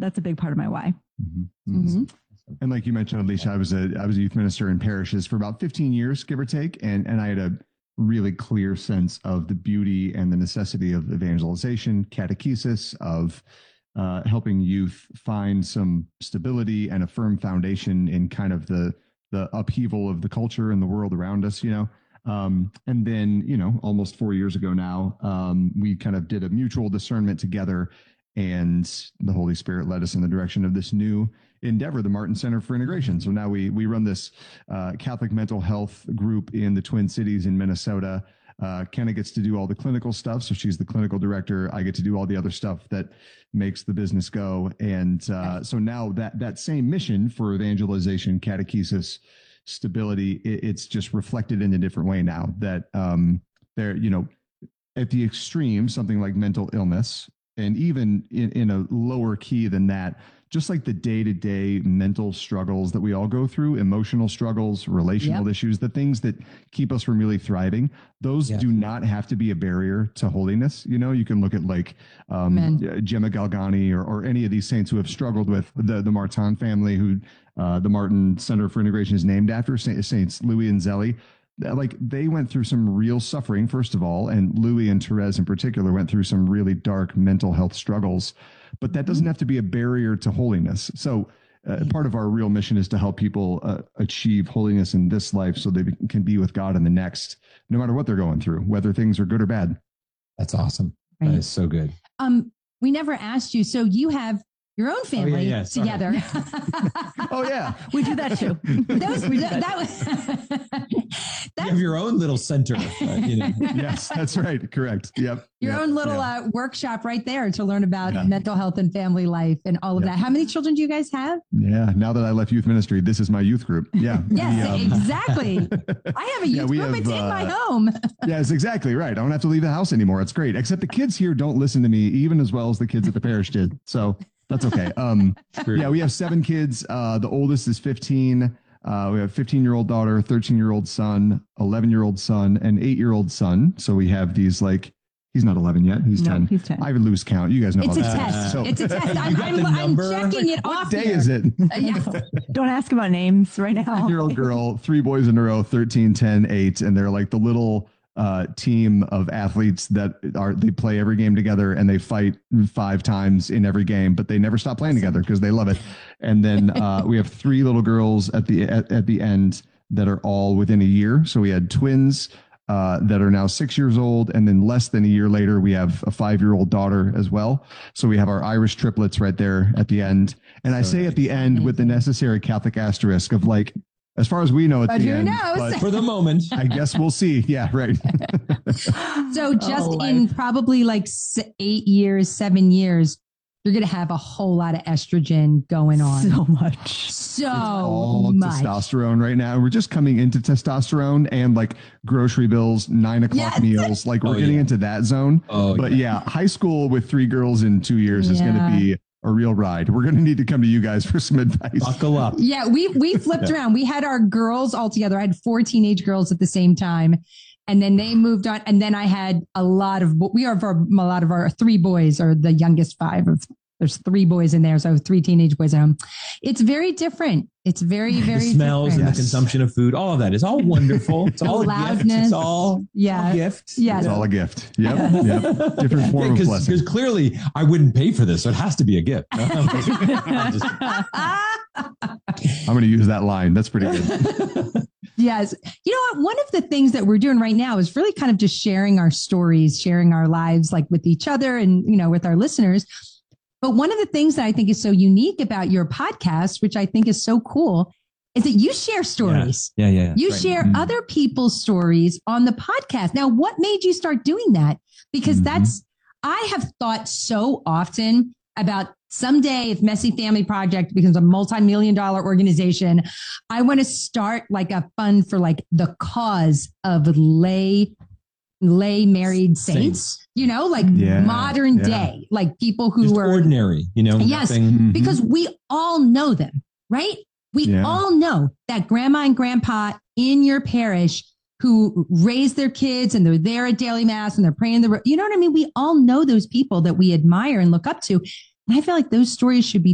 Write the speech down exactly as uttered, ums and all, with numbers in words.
that's a big part of my why. Mm-hmm. Mm-hmm. Mm-hmm. And like you mentioned, Alicia, I was a I was a youth minister in parishes for about fifteen years, give or take, and and I had a really clear sense of the beauty and the necessity of evangelization, catechesis, of uh, helping youth find some stability and a firm foundation in kind of the the upheaval of the culture and the world around us, you know. Um, and then, you know, almost four years ago now, um, we kind of did a mutual discernment together, and the Holy Spirit led us in the direction of this new endeavor, the Martin Center for Integration. So now we we run this uh, Catholic mental health group in the Twin Cities in Minnesota. Uh, Kenna gets to do all the clinical stuff, so she's the clinical director. I get to do all the other stuff that makes the business go. And uh, so now that that same mission for evangelization, catechesis, stability, it, it's just reflected in a different way now. That um, there, you know, at the extreme, something like mental illness, and even in, in a lower key than that, just like the day-to-day mental struggles that we all go through, emotional struggles, relational yep. issues, the things that keep us from really thriving, those yes. do not have to be a barrier to holiness. You know, you can look at like um, Gemma Galgani or, or any of these saints who have struggled with the, the Martin family, who uh, the Martin Center for Integration is named after, Saints Louis and Zélie. Like they went through some real suffering, first of all, and Louis and Therese in particular went through some really dark mental health struggles, but that doesn't have to be a barrier to holiness. So uh, part of our real mission is to help people uh, achieve holiness in this life so they can be with God in the next, no matter what they're going through, whether things are good or bad. That's awesome. Right. That is so good. Um, we never asked you, so you have your own family oh, yeah, yeah. together. Oh yeah, we do that too. Those, that, that was you have your own little center. Uh, you know. Yes, that's right. Correct. Yep. Your yep. own little yep. uh, workshop right there to learn about yeah. mental health and family life and all of yep. that. How many children do you guys have? Yeah. Now that I left youth ministry, this is my youth group. Yeah. Yes, um, exactly. I have a youth yeah, group. Have, it's uh, in my home. Yeah, it's exactly right. I don't have to leave the house anymore. It's great. Except the kids here don't listen to me even as well as the kids at the parish did. So that's okay. Um, yeah, we have seven kids. Uh, the oldest is fifteen. Uh, we have a fifteen-year-old daughter, thirteen-year-old son, eleven-year-old son, and eight-year-old son. So we have these like, he's not eleven yet. He's no, ten. He's ten. I would lose count. You guys know it's about a that. Test. So, it's a test. I'm, I'm, I'm checking it what off. What day here. is it? Uh, yeah. Don't ask about names right now. Ten-year-old girl, three boys in a row, thirteen, ten, eight. And they're like the little uh, team of athletes that are, they play every game together and they fight five times in every game, but they never stop playing together because they love it. And then uh, we have three little girls at the, at, at the end that are all within a year. So we had twins uh, that are now six years old. And then less than a year later, we have a five-year-old daughter as well. So we have our Irish triplets right there at the end. And I say at the end with the necessary Catholic asterisk of like, as far as we know, at but the who end, knows? But for the moment, I guess we'll see. Yeah, right. So just oh, in probably like eight years, seven years, you're going to have a whole lot of estrogen going on. So much. So all much. Testosterone right now. We're just coming into testosterone and like grocery bills, nine o'clock yes. meals. Like we're oh, getting yeah. into that zone. Oh, but yeah. yeah, high school with three girls in two years yeah. is going to be a real ride. We're going to need to come to you guys for some advice. Buckle up. Yeah, we we flipped around. We had our girls all together. I had four teenage girls at the same time. And then they moved on. And then I had a lot of, we are a lot of our three boys are the youngest five of, there's three boys in there. So three teenage boys at home. It's very different. It's very, very the smells different. and the consumption of food, all of that is all wonderful. It's all a gift. It's all yeah. a gift. Yeah. It's all a gift. Yep. yep. Different form of blessing. Because clearly I wouldn't pay for this. So it has to be a gift. I'm going to use that line. That's pretty good. Yes. You know what? One of the things that we're doing right now is really kind of just sharing our stories, sharing our lives like with each other and, you know, with our listeners. But one of the things that I think is so unique about your podcast, which I think is so cool, is that you share stories. Yeah, yeah. yeah you right. share mm-hmm. other people's stories on the podcast. Now, what made you start doing that? Because mm-hmm. that's, I have thought so often about someday if Messy Family Project becomes a multi-million dollar organization, I want to start like a fund for like the cause of lay, lay married saints, saints. you know, like yeah, modern yeah. day, like people who Just were ordinary, you know, yes, nothing. because we all know them, right? We yeah. all know that grandma and grandpa in your parish who raise their kids and they're there at daily mass and they're praying the, you know what I mean? We all know those people that we admire and look up to. And I feel like those stories should be